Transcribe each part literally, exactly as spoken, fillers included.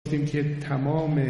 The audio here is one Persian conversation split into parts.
گفتیم که تمام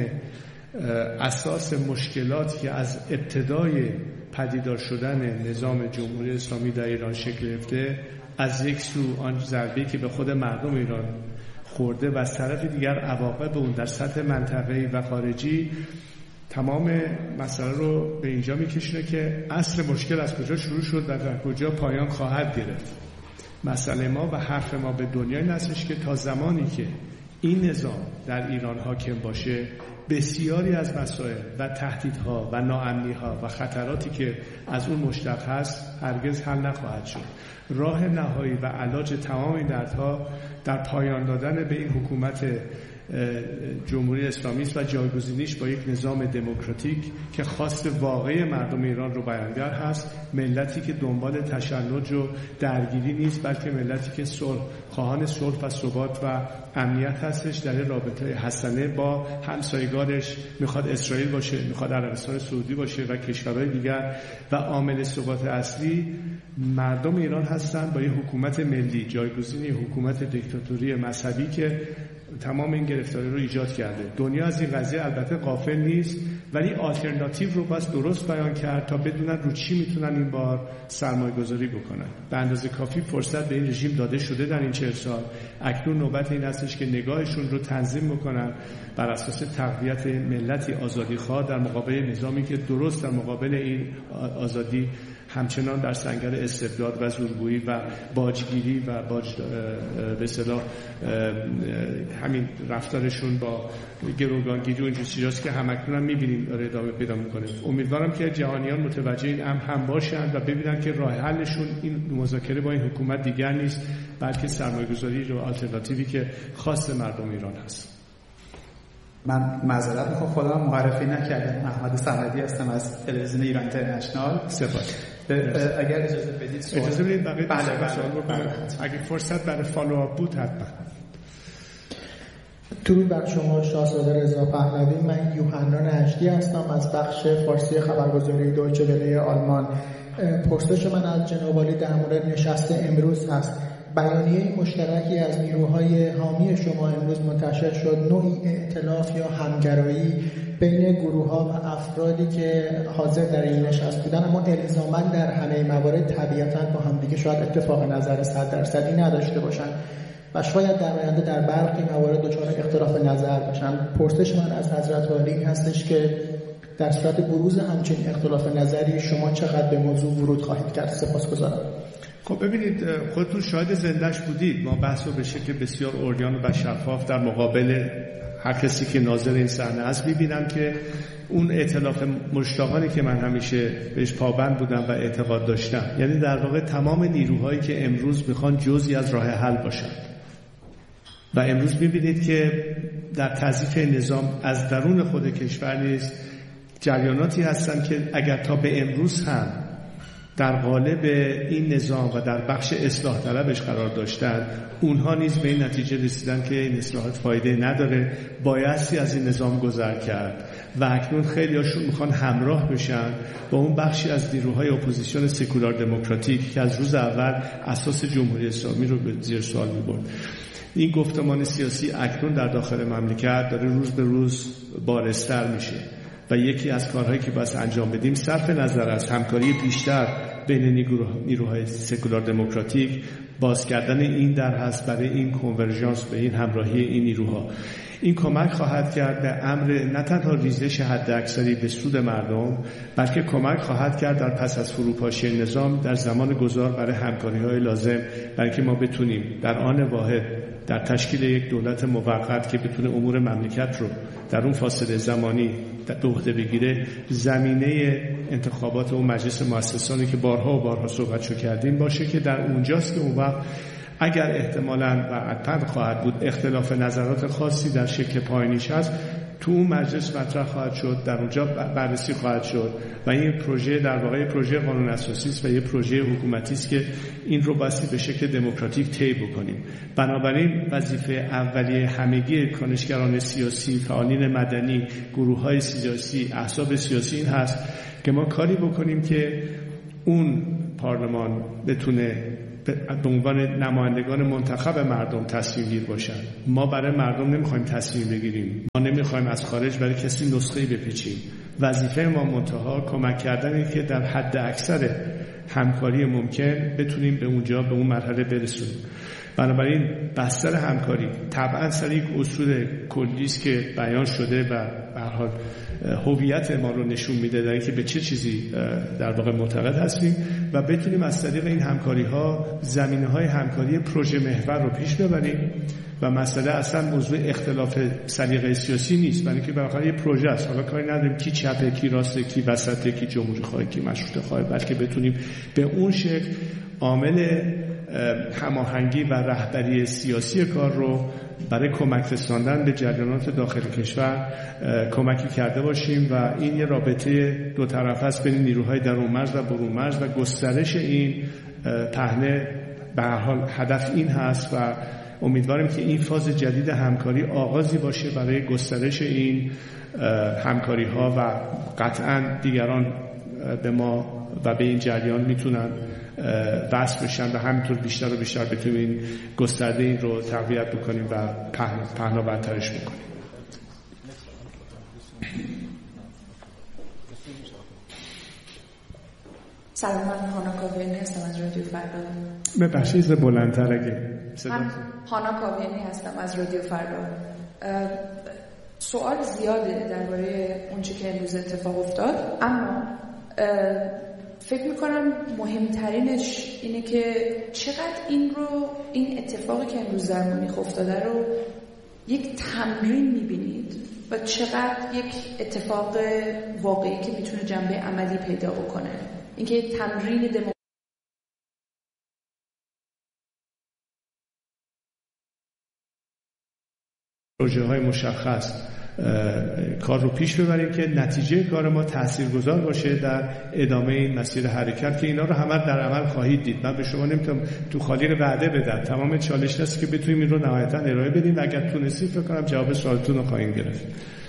اساس مشکلاتی که از ابتدای پدیدار شدن نظام جمهوری اسلامی در ایران شکل گرفته، از یک سو آن ضربه‌ای که به خود مردم ایران خورده و از طرف دیگر عواقب اون در سطح منطقه‌ای و خارجی، تمام مسئله رو به اینجا میکشونه که اصل مشکل از کجا شروع شد و در کجا پایان خواهد گرفت. مسئله ما و حرف ما به دنیا این هستش که تا زمانی که این نظام در ایران حاکم باشه، بسیاری از مسائل و تهدیدها و ناامنی‌ها و خطراتی که از اون مشتق هست هرگز حل نخواهد شد. راه نهایی و علاج تمام این دردها در پایان دادن به این حکومت جمهوری اسلامی است و جایگزینیش با یک نظام دموکراتیک که خواست واقعی مردم ایران رو بیانگر هست، ملتی که دنبال تشنج و درگیری نیست، بلکه ملتی که صلح خواهان صلح و ثبات و امنیت هستش. در رابطه حسنه با همسایگانش، میخواد اسرائیل باشه، میخواد عربستان سعودی باشه و کشورهای دیگر، و عامل ثبات اصلی مردم ایران هستند با یک حکومت ملی، جایگزین حکومت دیکتاتوری مذهبی که تمام این گرفتاری رو ایجاد کرده. دنیا از این قضیه البته غافل نیست، ولی آلترناتیو رو بس درست بیان کرد تا بدونن رو چی میتونن این بار سرمایه گذاری بکنن. به اندازه کافی فرصت به این رژیم داده شده در این چهل سال. اکنون نوبت این هستش که نگاهشون رو تنظیم بکنن بر اساس تقویت ملتی آزادیخواه در مقابل نظامی که درست در مقابل این آزادی همچنان در سنگر استبداد و زورگویی و باجگیری و باج به اصطلاح همین رفتارشون با گروگانگیری و اینجور چیزاست که همکنون هم می‌بینیم داره ادامه پیدا می‌کنه. امیدوارم که جهانیان متوجه این امر هم باشند و ببینن که راه حلشون این مذاکره با این حکومت دیگر نیست، بلکه سرمایه‌گذاری و آلترناتیوی که خاص مردم ایران هست. من معذرت میخوام، خودم معرفی نکردم. احمد صمدی هستم از تلویزیون ایران اینترنشنال. سپاس. اگر اجازه بدید سوال. اجازه بدید بقیه بله بله سوال بکنم. اگه فرصت برای فالوآپ بود حتما. درود بر شما شاهزاده رضا پهلوی. من یوحنا نجدی هستم از بخش فارسی خبرگزاری دویچه وله آلمان. پرسش من از جناب عالی در مورد نشست امروز هست. بیانیه مشترکی از نیروهای حامی شما امروز منتشر شد، نوعی ائتلاف یا همگرایی بین گروه‌ها و افرادی که حاضر در این نشست بودن، اما الزاماً در همه موارد طبیعتاً با هم دیگه شاید اتفاق نظر صد درصدی نداشته باشن و شاید در آینده در برخی موارد دچار اختلاف نظر باشن. پرسش من از حضرت عالی این هستش که در صورت بروز همچین اختلاف نظری شما چقدر به موضوع ورود خواهید کرد؟ سپاسگزارم. خب ببینید، خودتون شاهد زنده‌اش بودید. ما بحث رو به شکل بسیار عریان و شفاف در مقابل هر کسی که ناظر این صحنه است می‌بینم که اون ائتلاف مشتاقانی که من همیشه بهش پابند بودم و اعتقاد داشتم، یعنی در واقع تمام نیروهایی که امروز میخوان جزئی از راه حل باشند و امروز می‌بینید که در تضعیف نظام از درون خود کشور نیز جریاناتی هستند که اگر تا به امروز هم در قالب این نظام و در بخش اصلاح طلبش قرار داشتن، اونها نیز به این نتیجه رسیدن که این اصلاحات فایده نداره، بایستی از این نظام گذر کرد و اکنون خیلی هاشون میخوان همراه بشن با اون بخشی از نیروهای اپوزیسیون سکولار دموکراتیک که از روز اول اساس جمهوری اسلامی رو به زیر سوال میبرد. این گفتمان سیاسی اکنون در داخل مملکت داره روز به روز بارزتر میشه و یکی از کارهایی که باید انجام بدیم صرف نظر از همکاری بیشتر بین نیروهای سکولار دموکراتیک، باز کردن این در هست برای این کنورژانس، به این همراهی این نیروها. این کمک خواهد کرد به امر نه تنها ریزش حداکثری به سود مردم، بلکه کمک خواهد کرد در پس از فروپاشی نظام در زمان گذار برای همکاری‌های لازم، برای که ما بتونیم در آن واحد در تشکیل یک دولت موقت که بتونه امور مملکت رو در اون فاصله زمانی به عهده بگیره، زمینه انتخابات اون مجلس مؤسسانی که بارها و بارها صحبتشو کردیم باشه که در اونجاست که اون وقت اگر احتمالاً و حتما خواهد بود اختلاف نظرات خاصی در شکل پایینیش هست، تو اون مجلس مطرح خواهد شد، در اونجا بررسی خواهد شد و این پروژه در واقع پروژه قانون اساسی است و یه پروژه حکومتی است که این رو بایستی به شکل دموکراتیک طی بکنیم. بنابراین وظیفه اولیه همگی کنشگران سیاسی، فعالین مدنی، گروه‌های سیاسی، احزاب سیاسی این هست که ما کاری بکنیم که اون پارلمان بتونه به عنوان نمایندگان منتخب مردم تصمیم گیر باشن. ما برای مردم نمیخوایم تصمیم بگیریم، ما نمیخوایم از خارج برای کسی نسخه‌ای بپیچیم. وظیفه ما منتها کمک کردنه که در حد اکثر همکاری ممکن بتونیم به اونجا به اون مرحله برسونیم. بنابراین بستر همکاری طبعا سر یک اصول کلی است که بیان شده و به هر حال هویت ما رو نشون میده در اینکه به چه چیزی در واقع معتقد هستیم و بتونیم از طریق این همکاری ها زمینه‌های همکاری پروژه محور رو پیش ببریم. و مسئله اصلا موضوع اختلاف سلیقه سیاسی نیست، برای اینکه بالاخره یه پروژه است. حالا کاری نداریم کی چپه، کی راسته، کی وسطه، کی جمهوری خواه، کی مشروطه خواه، بلکه بتونیم به اون شکل عامل هماهنگی و رهبری سیاسی کار رو برای کمک رساندن به جریانات داخل کشور کمکی کرده باشیم و این یه رابطه دو طرفه است بین نیروهای درون مرز و برون مرز و گسترش این پهنه به هر حال هدف این هست و امیدواریم که این فاز جدید همکاری آغازی باشه برای گسترش این همکاری ها و قطعا دیگران به ما و به این جریان میتونن وصل بشن و همینطور بیشتر و بیشتر بتونیم گسترده این رو تقویت بکنیم و پهناورترش بکنیم. سلام، من هانا کاویانی هستم از رادیو فردا. ببخشید ز بلندتر اگه من هانا کاویانی هستم از رادیو فردا. سوال زیاده درباره اون چی که امروز اتفاق افتاد، اما فکر میکنم مهمترینش اینه که چقدر این رو این اتفاقی که امروز در مونیخ افتاده رو یک تمرین میبینید و چقدر یک اتفاق واقعی که میتونه جنبه عملی پیدا بکنه. اینکه یک تمرین دموکراسی پروژه های مشخص کار رو پیش ببریم که نتیجه کار ما تاثیرگذار باشه در ادامه این مسیر حرکت که اینا رو همه در عمل خواهید دید. من به شما نمیتونم تو خالی رو وعده بدم، تمام چالش هست که بتونیم این رو نهایتا ارائه بدیم و اگر تونستید فکر کنم جواب سوالتون رو خواهیم گرفت.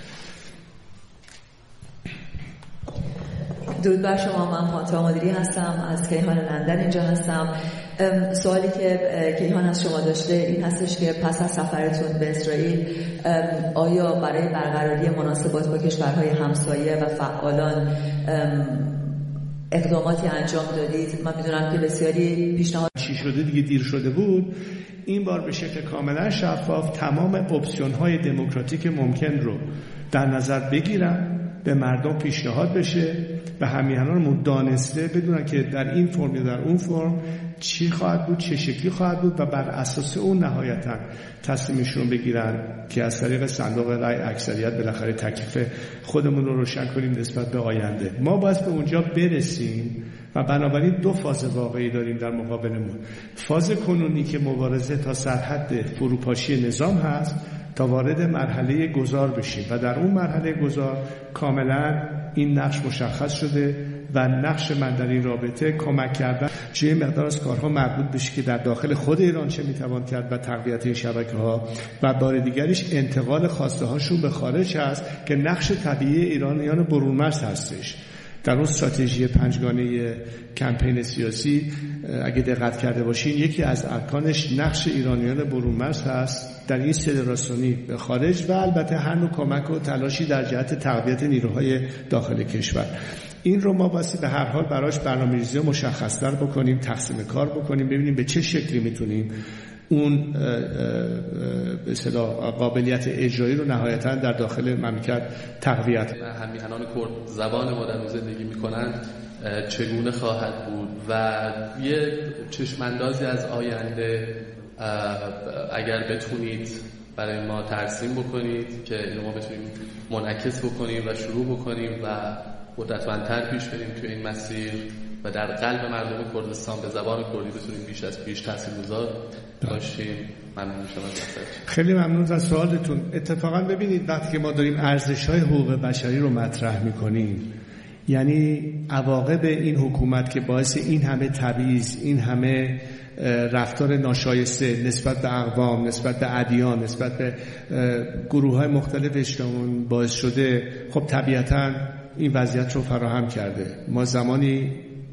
درود بر شما، من فاطمه مدیری هستم از کیهان لندن اینجا هستم. سوالی که کیهان از شما داشته این هستش که پس از سفرتون به اسرائیل آیا برای برقراری مناسبات با کشورهای همسایه و فعالان اقداماتی انجام دادید؟ من میدونم که بسیاری پیشنهاد چی شده دیگه دیر شده بود. این بار به شکل کاملا شفاف تمام اپسیون‌های دموکراتیک ممکن رو در نظر بگیرن، به مردم پیشنهاد بشه و همیهنان دانسته بدونن که در این فرم یا در اون فرم چی خواهد بود، چه شکلی خواهد بود و بر اساس اون نهایتا تصمیمشون بگیرن که از طریق صندوق رای اکثریت بالاخره تکلیف خودمون رو روشن کنیم نسبت به آینده. ما باید به اونجا برسیم و بنابراین دو فاز واقعی داریم در مقابلمون. فاز کنونی که مبارزه تا سرحد فروپاشی نظام هست تا وارد مرحله گذار بشیم و در اون مرحله گذار کاملا این نقش مشخص شده و نقش من در این رابطه کمک کردن چه مقدار از کارها مربوط بشه که در داخل خود ایران چه میتوان کرد و تقویت این شبکه ها و بار دیگریش انتقال خواسته هاشون به خارج هست که نقش طبیعی ایرانیان برون مرز هستش. در اون استراتژی پنجگانه کمپین سیاسی اگه دقت کرده باشین یکی از ارکانش نقش ایرانیان برون مرز هست در این سلراسیونی به خارج و البته هر نوع کمک و تلاشی در جهت تقویت نیروهای داخل کشور. این رو ما واسه به هر حال براش برنامه‌ریزی مشخص‌تر بکنیم، تقسیم کار بکنیم، ببینیم به چه شکلی میتونیم اون به اصطلاح قابلیت اجرایی رو نهایتاً در داخل مملکت تقویت. همیهنان کرد زبان ما در زندگی میکنند چگونه خواهد بود و یه چشماندازی از آینده اگر بتونید برای ما ترسیم بکنید که اینو ما بتونیم منعکس بکنیم و شروع بکنیم و قدرتمندتر پیش بریم توی این مسیر و در قلب مردم کردستان به زبان کردی بتونیم بیش از پیش تاثیرگذار باشیم. ممنون شما. خیلی ممنون از سوالتون. اتفاقا ببینید وقتی که ما داریم ارزش‌های حقوق بشری رو مطرح می‌کنیم یعنی عواقب این حکومت که باعث این همه تبعیض، این همه رفتار ناشایسته نسبت به اقوام، نسبت به ادیان، نسبت به گروه‌های مختلف اجتماعی باعث شده، خب طبیعتاً این وضعیت رو فراهم کرده. ما زمانی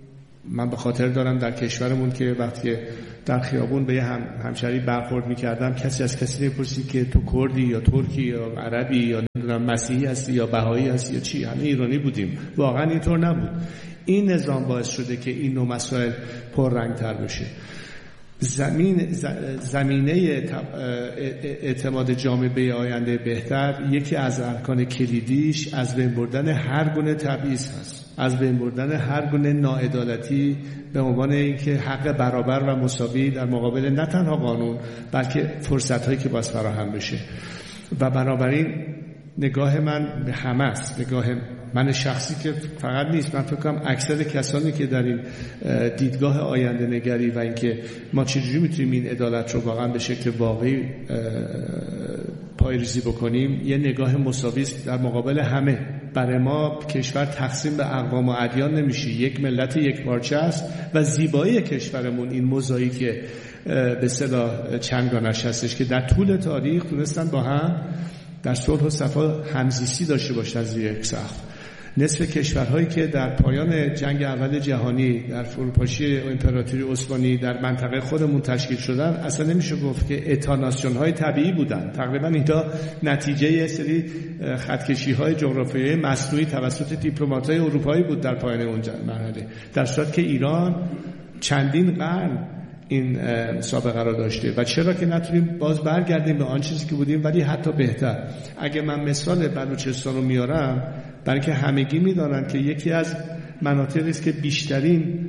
من به خاطر دارم در کشورمون که وقتی در خیابون به یه هم همشهری برخورد می‌کردم کسی از کسی نمی‌پرسید که تو کردی یا ترکی یا عربی یا نمی‌دونم مسیحی هستی یا بهایی هستی یا چی، همه ایرانی بودیم. واقعا اینطور نبود. این نظام باعث شده که این نوع مسائل پررنگ‌تر بشه. زمین زمینه اعتماد جامعه به آینده بهتر یکی از ارکان کلیدیش از بین بردن هر گونه تبعیض هست، از بین بردن هر گونه ناعدالتی به عنوان اینکه حق برابر و مساوی در مقابل نه تنها قانون بلکه فرصت‌هایی که باید فراهم بشه. و بنابراین نگاه من به همه است، نگاه من شخصی که فقط نیست، من فکر کنم اکثر کسانی که در این دیدگاه آینده نگری و اینکه ما چجوری میتونیم این عدالت رو واقعا به شکل واقعی پایه‌ریزی بکنیم، یه نگاه مساوی در مقابل همه. برای ما کشور تقسیم به اقوام و ادیان نمیشه، یک ملت یک پارچه است و زیبایی کشورمون این موزاییک به اصطلاح چندگانش هستش که در طول تاریخ تونستن با هم در صلح و صفا همزیستی داشته باشن زیر یک سقف. نصف کشورهایی که در پایان جنگ اول جهانی در فروپاشی امپراتوری عثمانی در منطقه خودمون تشکیل شدن اصلا نمیشه گفت که اتاناسیون‌های طبیعی بودن. تقریبا اینها نتیجه یه سری خطکشی‌های جغرافیایی مصنوعی توسط دیپلمات‌های اروپایی بود در پایان اون مرحله، در صورتی که ایران چندین قرن این سابقه را داشته. و چرا که نتونیم باز برگردیم به آن چیزی که بودیم ولی حتی بهتر. اگه من مثال بلوچستان رو میارم برای که همگی میدانن که یکی از مناطقی است که بیشترین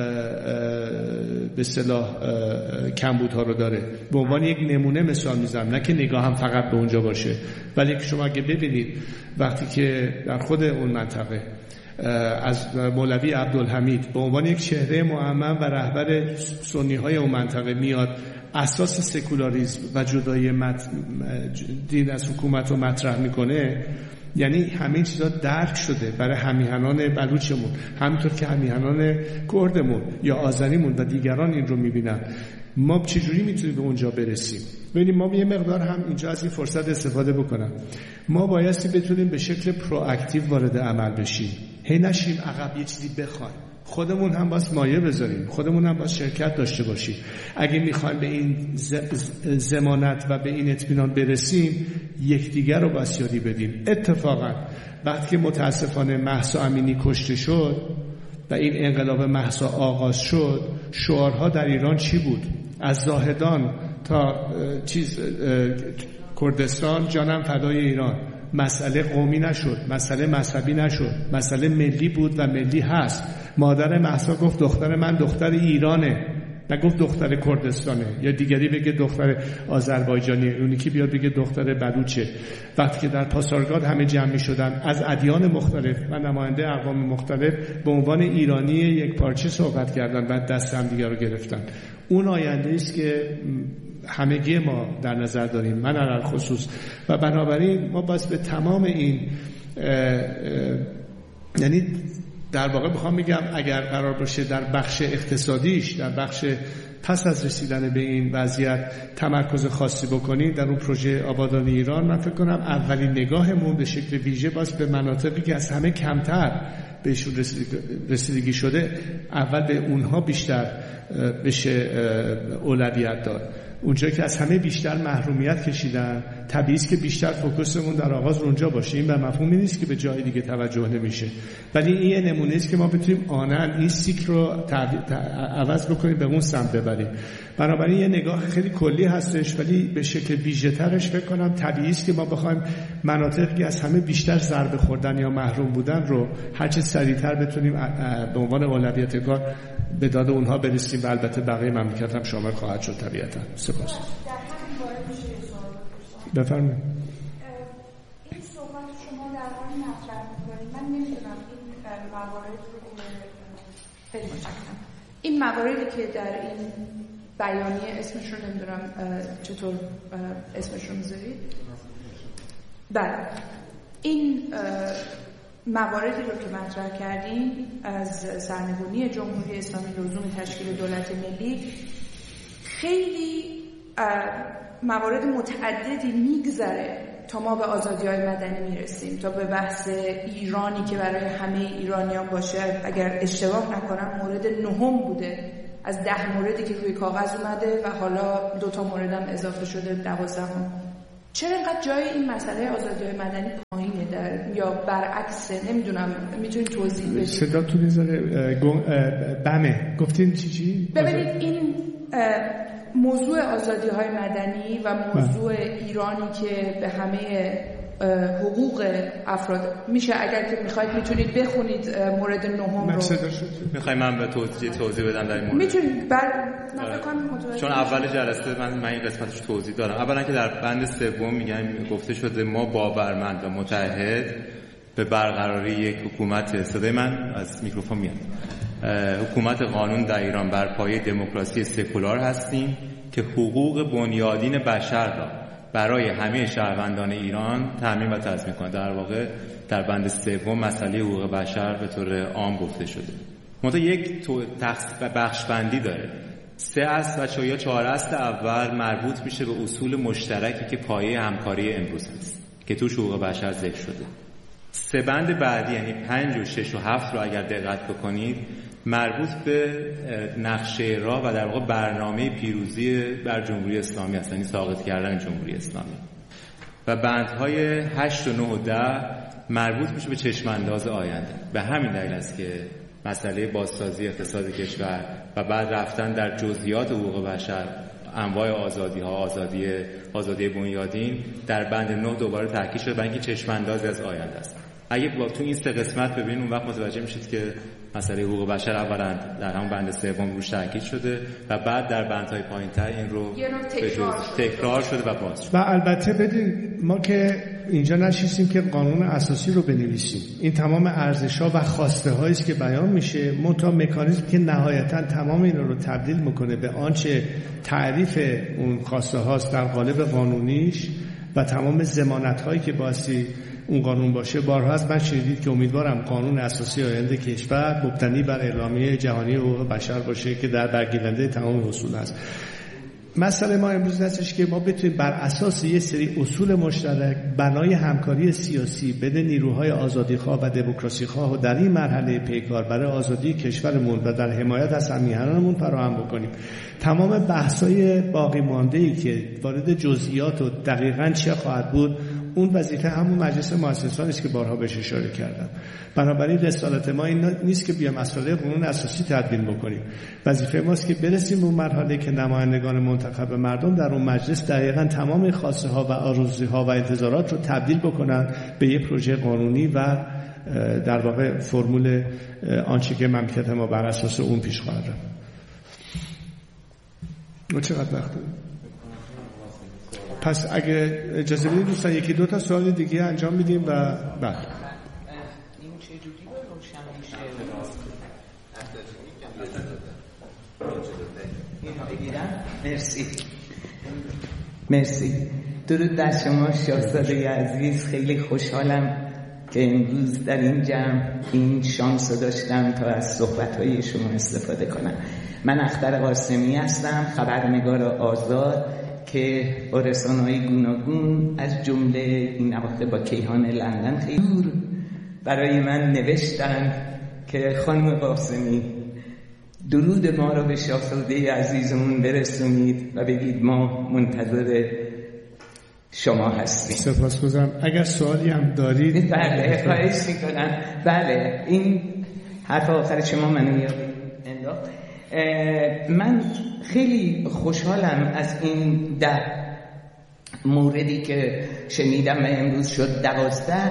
به اصطلاح کمبودها رو داره. به عنوان یک نمونه مثال میزنم، نه که نگاه هم فقط به اونجا باشه، ولی که شما اگه ببینید وقتی که در خود اون منطقه از مولوی عبدالحمید به عنوان یک چهره معمم و رهبر سنی‌های اون منطقه میاد اساس سکولاریسم و جدایی دین از حکومت رو مطرح میکنه، یعنی همه چیزا درک شده برای همیهنان بلوچمون، همینطور که همیهنان کردمون یا آذریمون و دیگران این رو میبینن. ما چجوری میتونیم به اونجا برسیم؟ ببینیم ما یه مقدار هم اینجا از این فرصت استفاده بکنم. ما بایستی بتونیم به شکل پرواکتیو وارد عمل بشیم، هی نشیم عقب یه چیزی بخوایم. خودمون هم باید مایه بذاریم، خودمون هم باید شرکت داشته باشیم. اگه میخوایم به این ضمانت و به این اطمینان برسیم، یکدیگر رو باید یادی بدیم. اتفاقا وقتی متاسفانه مهسا امینی کشته شد و این انقلاب مهسا آغاز شد، شعارها در ایران چی بود؟ از زاهدان تا چیز کردستان جانم فدای ایران. مسئله قومی نشد، مسئله مذهبی نشد، مسئله ملی بود و ملی هست. مادر مهسا گفت دختر من دختر ایرانه، نگفت دختر کردستانه، یا دیگری بگه دختر آذربایجانیه، اونی که بیاد بگه دختر بلوچه. وقتی که در پاسارگاد همه جمع می شدن از ادیان مختلف و نماینده اقوام مختلف به عنوان ایرانی یک پارچه صحبت کردن و دست هم دیگر رو گرفتن. اون آینده است که همگی ما در نظر داریم، من علی خصوص. و بنابراین ما باید به تمام این اه اه یعنی در واقع بخوام بگم اگر قرار باشه در بخش اقتصادیش، در بخش پس از رسیدن به این وضعیت تمرکز خاصی بکنیم در اون پروژه آبادانی ایران، من فکر کنم اولین نگاهمون به شکل ویژه باز به مناطقی که از همه کمتر بهشون رسیدگی شده، اول به اونها بیشتر بشه اولویت داد. اونجایی که از همه بیشتر محرومیت کشیدن، طبیعی است که بیشتر فوکسمون در آغاز اونجا باشه. این به مفهومی نیست که به جای دیگه توجه نمیشه، ولی این یه نمونه است که ما بتونیم آنن این سیکل رو عوض بکنیم، به اون سمت ببریم. بنابراین یه نگاه خیلی کلی هستش، ولی به شکل ویژه‌ترش فکر کنم طبیعی است که ما بخوایم مناطقی که از همه بیشتر ضربه خوردن یا محروم بودن رو هر چه سریعتر بتونیم به عنوان اولویت کار به داد اونها برسیم و البته بقیه مملکت هم شامل خواهد شد طبیعتا. سپاس. بفرمایید. این صحبت شما در حال مطرح می‌کنید، من نمی‌دونم این موارد رو خیلی متشکرم. این مواردی که در این بیانیه اسمش رو نمی‌دونم چطور اسمش رو می‌ذارید. بله. این مواردی رو که مطرح کردیم از سرنگونی جمهوری اسلامی، لزوم تشکیل دولت ملی، خیلی موارد متعددی میگذره تا ما به آزادی‌های مدنی میرسیم، تا به بحث ایرانی که برای همه ایرانیان باشه، اگر اشتباه نکنم مورد نهم بوده از ده موردی که روی کاغذ اومده و حالا دو تا موردم اضافه شده دوازدهم. چرا اینقدر جای این مسئله آزادی‌های مدنی پایینه در یا برعکسه؟ نمیدونم، میتونید توضیح بدید؟ صداتون میذاره بمه گفتین چی چی؟ ببینید این موضوع آزادی‌های مدنی و موضوع ایرانی که به همه حقوق افراد میشه، اگر که میخواید میتونید بخونید مورد نهم رو. میخوای من به توضیح توضیح بدم در این مورد؟ میتونید. بر چون اول جلسه من من این قسمتش توضیح دارم. اولا که در بند سوم میگم گفته شده ما باورمند و متحد به برقراری یک حکومت، صدای من از میکروفون میاد، حکومت قانون در ایران بر پایه دموکراسی سکولار هستیم که حقوق بنیادین بشر را برای همه شهروندان ایران تضمین و تضمین کنه. در واقع در بند سوم مسئله حقوق بشر به طور عام گفته شده. منتها یک بخش بندی داره. سه اصل و چهار یا چهار اصل اول مربوط میشه به اصول مشترکی که پایه همکاری امروز هست که توش حقوق بشر ذکر شده. سه بند بعدی یعنی پنج و شش و هفت رو اگر دقت بکنید مربوط به نقشه راه و در واقع برنامه پیروزی بر جمهوری اسلامی هست، یعنی ساقط کردن جمهوری اسلامی. و بندهای هشت و نه و ده مربوط میشه به چشمانداز آینده. به همین دلیل است که مسئله بازسازی اقتصاد کشور و بعد رفتن در جزئیات حقوق بشر، انواع آزادی ها، آزادی آزادی بنیادین در بند نه دوباره تاکید شده، برای اینکه چشماندازی از آینده است. اگه تو این سه قسمت ببینید اون وقت متوجه میشید که مسئله حقوق بشر اولا در همون بند سوم روش تاکید شده و بعد در بندهای پایین‌تر این رو تکرار, تکرار شده و باز شده. و البته بدین ما که اینجا نشستیم که قانون اساسی رو بنویسیم، این تمام ارزش‌ها و خواسته‌هایی است که بیان میشه، منتها مکانیزم که نهایتاً تمام اینا رو تبدیل میکنه به آنچه تعریف اون خواسته هاست در قالب قانونیش و تمام ضمانت‌هایی که باعثی اون قانون باشه. بارها از من شنیدید که امیدوارم قانون اساسی آینده کشور مبتنی بر اعلامیه جهانی حقوق بشر باشه که در برگیرنده تمام اصول است. مسئله ما امروز هستش که ما بتونیم بر اساس یه سری اصول مشترک بنای همکاری سیاسی بین نیروهای آزادیخواه و دموکراسیخواه و در این مرحله پیکار برای آزادی کشورمون و در حمایت از همیهنانمون فراهم بکنیم. تمام بحث‌های باقی مانده‌ای که وارد جزئیات و دقیقاً چه خواهد بود، اون وظیفه همون مجلس مؤسسان است که بارها بهش اشاره کردم. بنابراین رسالت ما این نیست که بیام مسئله قانون اساسی تدوین بکنیم. وظیفه ماست که برسیم به اون مرحله که نمایندگان منتخب مردم در اون مجلس دقیقاً تمام خواسته ها و آرزوها و انتظارات رو تبدیل بکنن به یک پروژه قانونی و در واقع فرمول آنچه که مملکت ما بر اساس اون پیش خواهد رفت. ما چقدر وقت داریم؟ پس اگه اجازه بدید دوستان یکی دو تا سوال دیگه انجام میدیم و بعد این چه جوری به روشن میشه؟ این بگیرم؟ مرسی مرسی. درود در شما شاهزاده عزیز. خیلی خوشحالم که امروز در این جمع این شانس رو داشتم تا از صحبت‌های شما استفاده کنم. من اختر قاسمی هستم، خبرنگار آزاد که با رسانه‌های گوناگون از جمله این اواخر با کیهان لندن خیلی دور برای من نوشتن که خانم قاسمی درود ما رو به شاهزاده عزیزمون برسونید و بگید ما منتظر شما هستیم. سپاسگزارم. اگر سوالی هم دارید بله خواهش میکنم. بله این حرف آخر شما منو یاد انداخت. من خیلی خوشحالم از این ده موردی که شنیدم و امروز شد دوازده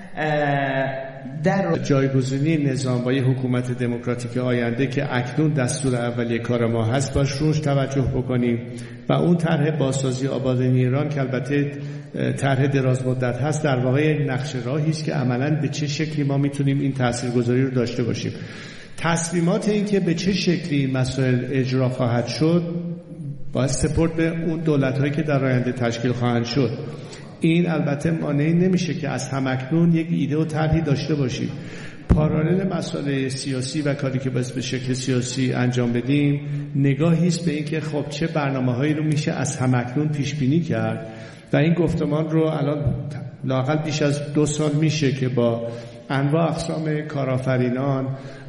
در جایگزینی نظام با یه حکومت دموکراتیک آینده که اکنون دستور اولیه کار ما هست باش روش توجه بکنیم و اون طرح بازسازی آبادانی ایران که البته طرح دراز مدت هست در واقع یک نقشه راهی است که عملاً به چه شکلی ما میتونیم این تاثیرگذاری رو داشته باشیم. تصمیمات این که به چه شکلی مسائل اجرا خواهد شد باید سپورت به اون دولت‌هایی که در آینده تشکیل خواهند شد. این البته مانعی نمیشه که از همکنون یک ایده و طرحی داشته باشیم. پارالل مسائل سیاسی و کاری که باید به شکل سیاسی انجام بدیم، نگاهی است به این که خب چه برنامه‌هایی رو میشه از همکنون پیش بینی کرد و این گفتمان رو الان لااقل بیش از دو سال میشه که با انواع اقسام کارآفرینان،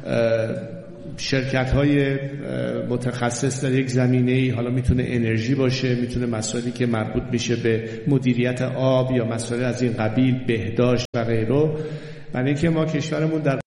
شرکت‌های متخصص در یک زمینه‌ای، حالا میتونه انرژی باشه، میتونه مسائلی که مربوط میشه به مدیریت آب یا مسائل از این قبیل، بهداشت و غیره، برای اینکه ما کشورمون در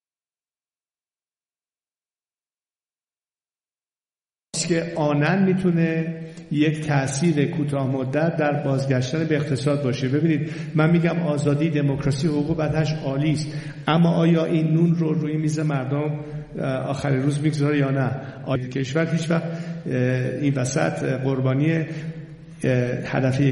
که آنن میتونه یک تأثیر کوتاه مدت در بازگشتن به اقتصاد باشه. ببینید من میگم آزادی، دموکراسی، حقوق بشر عالی است، اما آیا این نون رو روی میز مردم آخر روز میگذاره یا نه؟ کشور هیچ وقت این وسط قربانی هدف